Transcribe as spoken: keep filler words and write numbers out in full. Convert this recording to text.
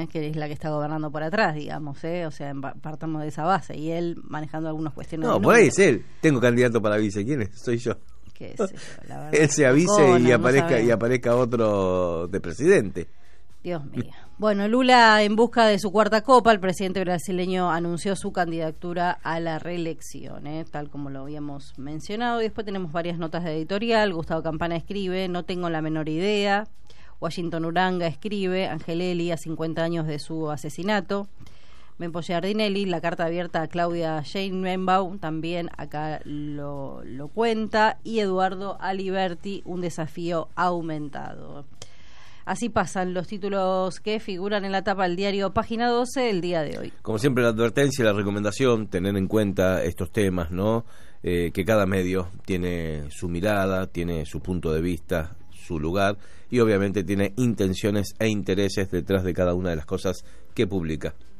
¿eh? Que es la que está gobernando por atrás, digamos, ¿eh? O sea, partamos de esa base, y él manejando algunas cuestiones. No, por ahí es él. Tengo candidato para vice. ¿Quién es? Soy yo. ¿Qué sé yo? La verdad. Él se avise Conan, y no aparezca sabemos. y aparezca otro de presidente. Dios mío. Bueno, Lula en busca de su cuarta copa, el presidente brasileño anunció su candidatura a la reelección, ¿eh? Tal como lo habíamos mencionado. Y después tenemos varias notas de editorial. Gustavo Campana escribe, no tengo la menor idea. Washington Uranga escribe, Angelelli a cincuenta años de su asesinato. Mempo Giardinelli, la carta abierta a Claudia Sheinbaum, también acá lo, lo cuenta. Y Eduardo Aliberti, un desafío aumentado. Así pasan los títulos que figuran en la tapa del diario Página doce el día de hoy. Como siempre, la advertencia y la recomendación, tener en cuenta estos temas, ¿no? Eh, que cada medio tiene su mirada, tiene su punto de vista, su lugar, y obviamente tiene intenciones e intereses detrás de cada una de las cosas que publica.